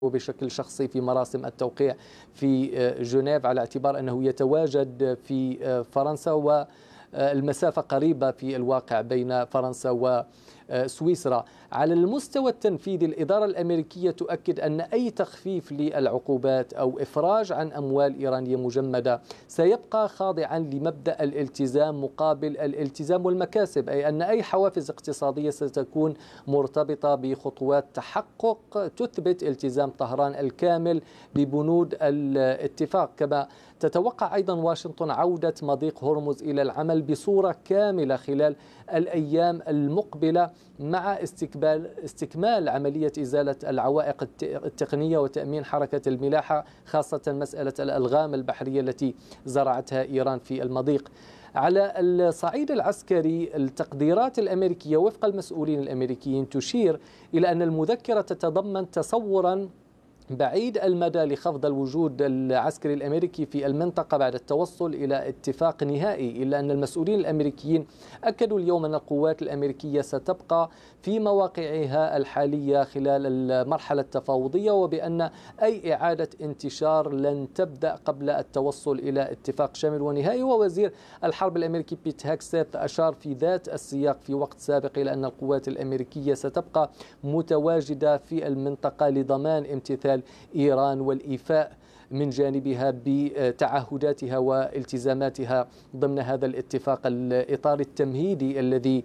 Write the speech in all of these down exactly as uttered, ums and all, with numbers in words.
وبشكل شخصي في مراسم التوقيع في جنيف، على اعتبار أنه يتواجد في فرنسا والمسافة قريبة في الواقع بين فرنسا وسويسرا. على المستوى التنفيذي الإدارة الأمريكية تؤكد أن أي تخفيف للعقوبات أو إفراج عن أموال إيرانية مجمدة سيبقى خاضعا لمبدأ الالتزام مقابل الالتزام والمكاسب، أي أن أي حوافز اقتصادية ستكون مرتبطة بخطوات تحقق تثبت التزام طهران الكامل ببنود الاتفاق. كما تتوقع أيضا واشنطن عودة مضيق هرمز إلى العمل بصورة كاملة خلال الأيام المقبلة مع استكمال استكمال عملية إزالة العوائق التقنية وتأمين حركة الملاحة، خاصة مسألة الألغام البحرية التي زرعتها إيران في المضيق. على الصعيد العسكري التقديرات الأمريكية وفق المسؤولين الأمريكيين تشير إلى أن المذكرة تتضمن تصورا بعيد المدى لخفض الوجود العسكري الأمريكي في المنطقة بعد التوصل إلى اتفاق نهائي، إلا أن المسؤولين الأمريكيين أكدوا اليوم أن القوات الأمريكية ستبقى في مواقعها الحالية خلال المرحلة التفاوضية، وبأن أي إعادة انتشار لن تبدأ قبل التوصل إلى اتفاق شامل ونهائي. ووزير الحرب الأمريكي بيت هاكسيت أشار في ذات السياق في وقت سابق إلى أن القوات الأمريكية ستبقى متواجدة في المنطقة لضمان امتثال إيران والإيفاء من جانبها بتعهداتها والتزاماتها ضمن هذا الاتفاق الإطار التمهيدي الذي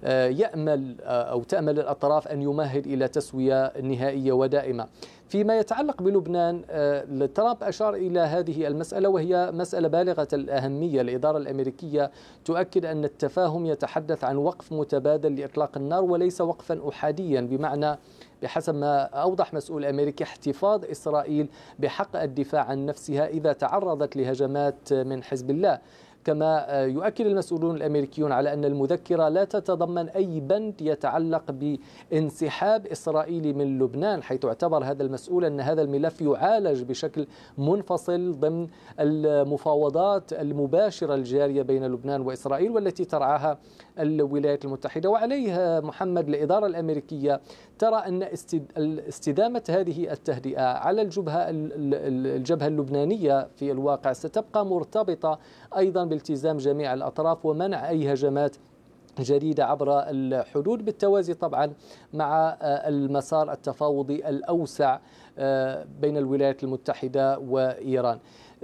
يأمل أو تأمل الأطراف أن يمهد إلى تسوية نهائية ودائمة. فيما يتعلق بلبنان، ترامب أشار إلى هذه المسألة وهي مسألة بالغة الأهمية. الإدارة الأمريكية تؤكد أن التفاهم يتحدث عن وقف متبادل لإطلاق النار وليس وقفا أحاديا، بمعنى بحسب ما أوضح مسؤول أمريكي احتفاظ إسرائيل بحق الدفاع عن نفسها إذا تعرضت لهجمات من حزب الله. كما يؤكد المسؤولون الأمريكيون على أن المذكرة لا تتضمن أي بند يتعلق بانسحاب إسرائيلي من لبنان، حيث اعتبر هذا المسؤول أن هذا الملف يعالج بشكل منفصل ضمن المفاوضات المباشرة الجارية بين لبنان وإسرائيل والتي ترعاها الولايات المتحدة. وعليه محمد الإدارة الأمريكية ترى أن استدامة هذه التهدئة على الجبهة الجبهة اللبنانية في الواقع ستبقى مرتبطة أيضا بالتزام جميع الأطراف ومنع أي هجمات جديدة عبر الحدود، بالتوازي طبعا مع المسار التفاوضي الأوسع بين الولايات المتحدة وإيران.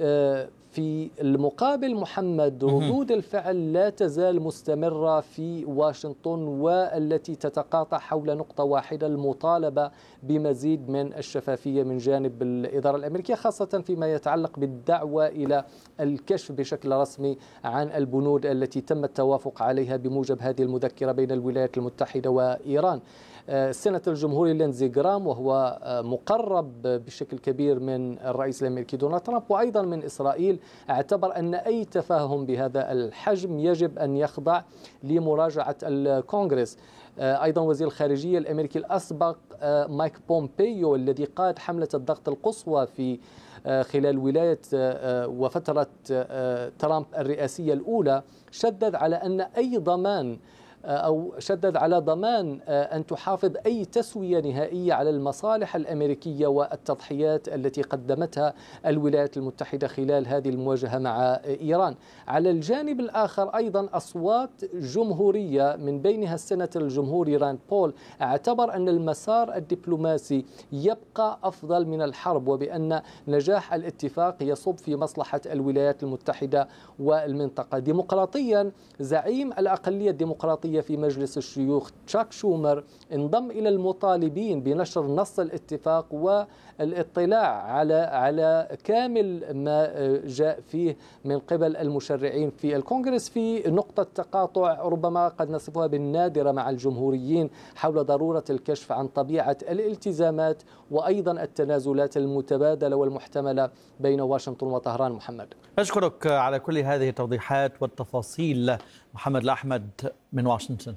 في المقابل محمد، ردود الفعل لا تزال مستمرة في واشنطن والتي تتقاطع حول نقطة واحدة: المطالبة بمزيد من الشفافية من جانب الإدارة الأمريكية، خاصة فيما يتعلق بالدعوة إلى الكشف بشكل رسمي عن البنود التي تم التوافق عليها بموجب هذه المذكرة بين الولايات المتحدة وإيران. السيناتور الجمهوري لينزي جرام، وهو مقرب بشكل كبير من الرئيس الأمريكي دونالد ترامب وأيضا من إسرائيل، اعتبر أن أي تفاهم بهذا الحجم يجب أن يخضع لمراجعة الكونغرس. أيضا وزير الخارجية الأمريكي الأسبق مايك بومبيو الذي قاد حملة الضغط القصوى في خلال ولاية وفترة ترامب الرئاسية الأولى شدد على أن أي ضمان أو شدد على ضمان أن تحافظ أي تسوية نهائية على المصالح الأمريكية والتضحيات التي قدمتها الولايات المتحدة خلال هذه المواجهة مع إيران. على الجانب الآخر أيضا أصوات جمهورية من بينها السيناتور الجمهوري راند بول اعتبر أن المسار الدبلوماسي يبقى أفضل من الحرب، وبأن نجاح الاتفاق يصب في مصلحة الولايات المتحدة والمنطقة. ديمقراطيا، زعيم الأقلية الديمقراطية في مجلس الشيوخ تشاك شومر انضم إلى المطالبين بنشر نص الاتفاق والاطلاع على على كامل ما جاء فيه من قبل المشرعين في الكونغرس في نقطة تقاطع ربما قد نصفها بالنادرة مع الجمهوريين حول ضرورة الكشف عن طبيعة الالتزامات وأيضا التنازلات المتبادلة والمحتملة بين واشنطن وطهران. محمد، أشكرك على كل هذه التوضيحات والتفاصيل محمد الأحمد من واشنطن.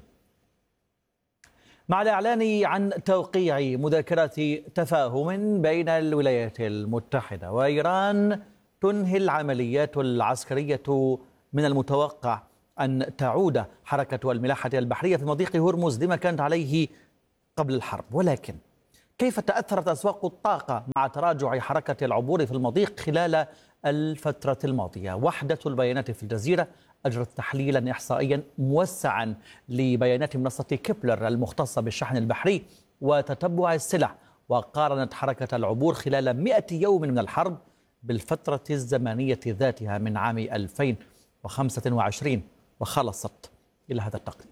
مع الإعلان عن توقيع مذكرة تفاهم بين الولايات المتحدة وإيران تنهي العمليات العسكرية، من المتوقع أن تعود حركة الملاحة البحرية في مضيق هرمز لما كانت عليه قبل الحرب، ولكن كيف تأثرت أسواق الطاقة مع تراجع حركة العبور في المضيق خلال الفترة الماضية؟ وحدة البيانات في الجزيرة أجرت تحليلا إحصائيا موسعا لبيانات منصة كيبلر المختصة بالشحن البحري وتتبع السلع، وقارنت حركة العبور خلال مئة يوم من الحرب بالفترة الزمنية ذاتها من عام ألفين وخمسة وعشرين، وخلصت إلى هذا التقدير.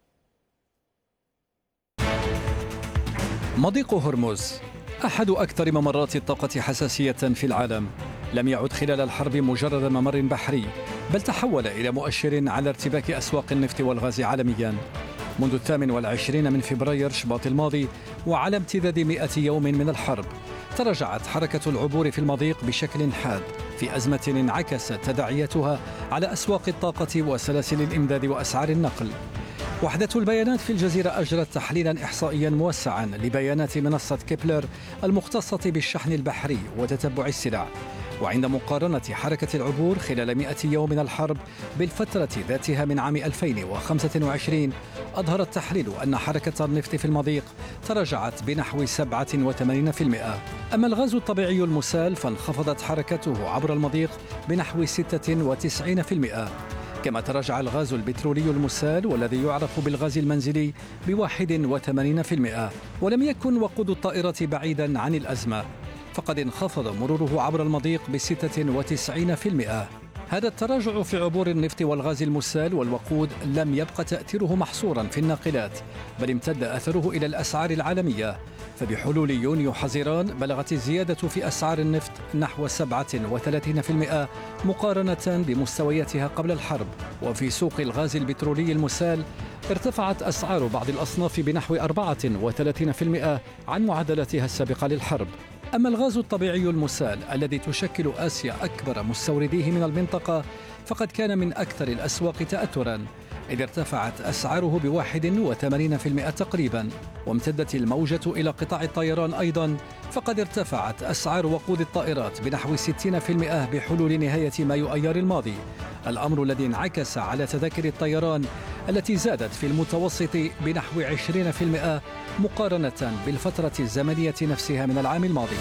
مضيق هرمز أحد أكثر ممرات الطاقة حساسية في العالم، لم يعد خلال الحرب مجرد ممر بحري، بل تحول إلى مؤشر على ارتباك أسواق النفط والغاز عالميا. منذ الثامن والعشرين من فبراير شباط الماضي وعلى امتداد مئة يوم من الحرب، تراجعت حركة العبور في المضيق بشكل حاد في أزمة انعكست تداعياتها على أسواق الطاقة وسلاسل الإمداد وأسعار النقل. وحدة البيانات في الجزيرة أجرت تحليلا إحصائيا موسعا لبيانات منصة كيبلر المختصة بالشحن البحري وتتبع السلع، وعند مقارنة حركة العبور خلال مئة يوم من الحرب بالفترة ذاتها من عام ألفين وخمسة وعشرين، أظهر التحليل أن حركة النفط في المضيق تراجعت بنحو سبعة وثمانين بالمئة. أما الغاز الطبيعي المسال فانخفضت حركته عبر المضيق بنحو ستة وتسعين بالمئة، كما تراجع الغاز البترولي المسال والذي يعرف بالغاز المنزلي بواحد وثمانين بالمئة. ولم يكن وقود الطائرة بعيدا عن الأزمة، فقد انخفض مروره عبر المضيق بستة وتسعين بالمئة. هذا التراجع في عبور النفط والغاز المسال والوقود لم يبقى تأثيره محصورا في الناقلات، بل امتد أثره إلى الأسعار العالمية. فبحلول يونيو حزيران بلغت الزيادة في أسعار النفط نحو سبعة وثلاثين بالمئة مقارنة بمستوياتها قبل الحرب. وفي سوق الغاز البترولي المسال ارتفعت أسعار بعض الأصناف بنحو أربعة وثلاثين بالمئة عن معدلاتها السابقة للحرب. أما الغاز الطبيعي المسال الذي تشكل آسيا أكبر مستورديه من المنطقة فقد كان من أكثر الأسواق تأثرا، إذ ارتفعت أسعاره بواحد وثمانين بالمئة تقريبا. وامتدت الموجة إلى قطاع الطيران أيضا، فقد ارتفعت أسعار وقود الطائرات بنحو ستين بالمئة بحلول نهاية مايو أيار الماضي، الأمر الذي انعكس على تذاكر الطيران التي زادت في المتوسط بنحو عشرين بالمئة مقارنة بالفترة الزمنية نفسها من العام الماضي.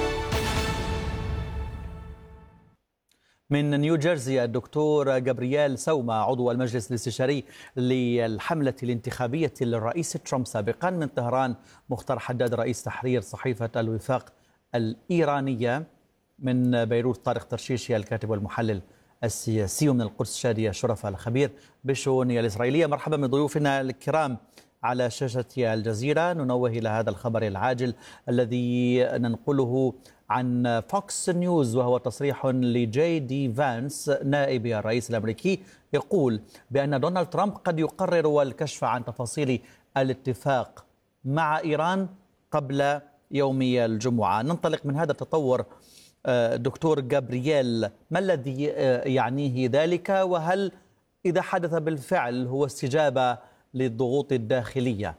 من نيوجيرسي الدكتور جابرييل سوما عضو المجلس الاستشاري للحملة الانتخابية للرئيس ترامب سابقا. من طهران مختار حداد رئيس تحرير صحيفة الوفاق الإيرانية. من بيروت طارق ترشيشي الكاتب والمحلل السياسي. ومن القدس شادية شرفة الخبير بالشؤون الإسرائيلية. مرحبا بضيوفنا الكرام على شاشة الجزيرة. ننوه إلى هذا الخبر العاجل الذي ننقله عن فوكس نيوز، وهو تصريح لجي دي فانس نائب الرئيس الأمريكي، يقول بأن دونالد ترامب قد يقرر الكشف عن تفاصيل الاتفاق مع إيران قبل يوم الجمعة. ننطلق من هذا التطور دكتور جابرييل، ما الذي يعنيه ذلك؟ وهل إذا حدث بالفعل هو استجابة للضغوط الداخلية؟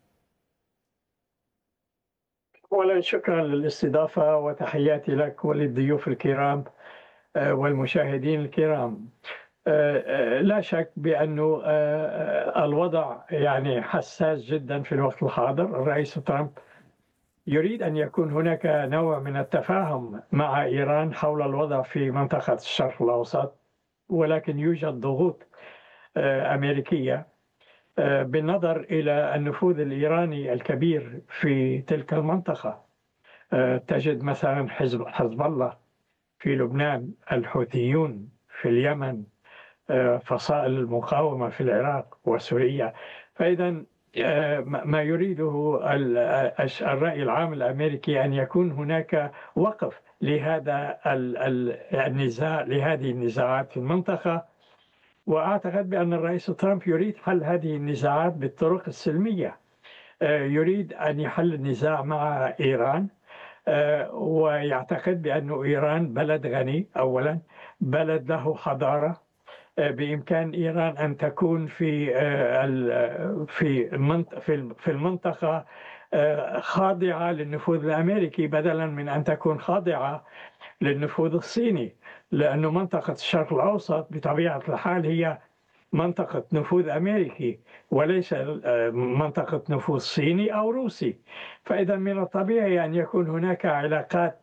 أولا شكرا للاستضافة وتحياتي لك وللضيوف الكرام والمشاهدين الكرام. لا شك بأنه الوضع يعني حساس جدا في الوقت الحاضر. الرئيس ترامب يريد أن يكون هناك نوع من التفاهم مع إيران حول الوضع في منطقة الشرق الأوسط، ولكن يوجد ضغوط أمريكية بالنظر إلى النفوذ الإيراني الكبير في تلك المنطقة. تجد مثلا حزب حزب الله في لبنان، الحوثيون في اليمن، فصائل المقاومة في العراق وسوريا. فإذا ما يريده الرأي العام الأمريكي أن يكون هناك وقف لهذا النزاع، لهذه النزاعات في المنطقة. وأعتقد بأن الرئيس ترامب يريد حل هذه النزاعات بالطرق السلمية. يريد أن يحل النزاع مع إيران، ويعتقد بأن إيران بلد غني، أولا بلد له حضارة، بإمكان إيران أن تكون في في في المنطقة خاضعة للنفوذ الأمريكي بدلا من أن تكون خاضعة للنفوذ الصيني، لأن منطقة الشرق الأوسط بطبيعة الحال هي منطقة نفوذ أمريكي وليس منطقة نفوذ صيني أو روسي. فإذا من الطبيعي أن يكون هناك علاقات